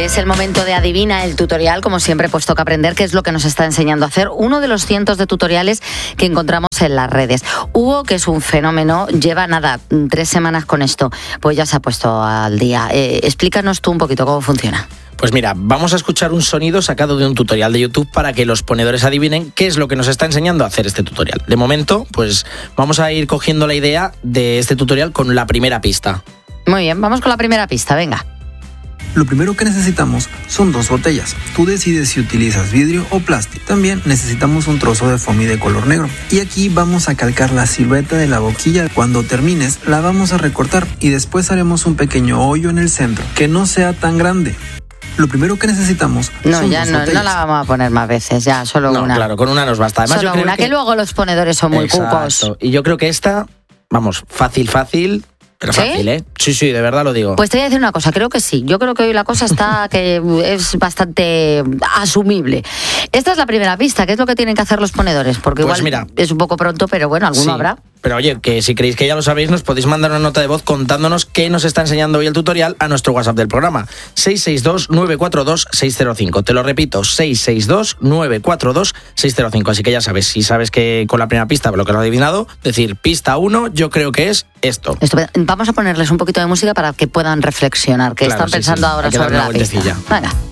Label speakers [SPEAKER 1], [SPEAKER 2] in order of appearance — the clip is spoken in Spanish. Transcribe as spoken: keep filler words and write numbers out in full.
[SPEAKER 1] Es el momento de Adivina el tutorial. Como siempre, pues toca aprender qué es lo que nos está enseñando a hacer uno de los cientos de tutoriales que encontramos en las redes. Hugo, que es un fenómeno, lleva nada, tres semanas con esto, pues ya se ha puesto al día. Eh, explícanos tú un poquito cómo funciona.
[SPEAKER 2] Pues mira, vamos a escuchar un sonido sacado de un tutorial de YouTube para que los ponedores adivinen qué es lo que nos está enseñando a hacer este tutorial. De momento, pues vamos a ir cogiendo la idea de este tutorial con la primera pista.
[SPEAKER 1] Muy bien, vamos con la primera pista, venga.
[SPEAKER 3] Lo primero que necesitamos son dos botellas. Tú decides si utilizas vidrio o plástico. También necesitamos un trozo de foamy de color negro. Y aquí vamos a calcar la silueta de la boquilla. Cuando termines, la vamos a recortar y después haremos un pequeño hoyo en el centro, que no sea tan grande. Lo primero que necesitamos
[SPEAKER 1] no,
[SPEAKER 3] son
[SPEAKER 1] ya
[SPEAKER 3] dos
[SPEAKER 1] no,
[SPEAKER 3] botellas.
[SPEAKER 1] No la vamos a poner más veces, ya, solo
[SPEAKER 2] no,
[SPEAKER 1] una.
[SPEAKER 2] Claro, con una nos basta. Además,
[SPEAKER 1] solo
[SPEAKER 2] yo creo
[SPEAKER 1] una, que... que luego los ponedores son muy cucos.
[SPEAKER 2] Y yo creo que esta, vamos, fácil, fácil... Pero
[SPEAKER 1] ¿Sí?
[SPEAKER 2] fácil, ¿eh? Sí, sí, de verdad lo digo.
[SPEAKER 1] Pues te voy a decir una cosa, creo que sí. Yo creo que hoy la cosa está que es bastante asumible. Esta es la primera pista, ¿qué es lo que tienen que hacer los ponedores? Porque
[SPEAKER 2] pues
[SPEAKER 1] igual
[SPEAKER 2] mira,
[SPEAKER 1] es un poco pronto, pero bueno, alguno
[SPEAKER 2] sí,
[SPEAKER 1] habrá.
[SPEAKER 2] Pero oye, que si creéis que ya lo sabéis, nos podéis mandar una nota de voz contándonos qué nos está enseñando hoy el tutorial a nuestro WhatsApp del programa, seis seis dos, nueve cuatro dos, seis cero cinco. Te lo repito, seis seis dos, nueve cuatro dos, seis cero cinco. Así que ya sabes, si sabes que con la primera pista lo que lo has adivinado, decir pista uno, yo creo que es esto.
[SPEAKER 1] Estupendo. Vamos a ponerles un poquito de música para que puedan reflexionar, que
[SPEAKER 2] claro,
[SPEAKER 1] están
[SPEAKER 2] sí,
[SPEAKER 1] pensando
[SPEAKER 2] sí.
[SPEAKER 1] ahora
[SPEAKER 2] Hay que
[SPEAKER 1] sobre
[SPEAKER 2] darle
[SPEAKER 1] la
[SPEAKER 2] una
[SPEAKER 1] pista.
[SPEAKER 2] vueltecilla.
[SPEAKER 1] Venga.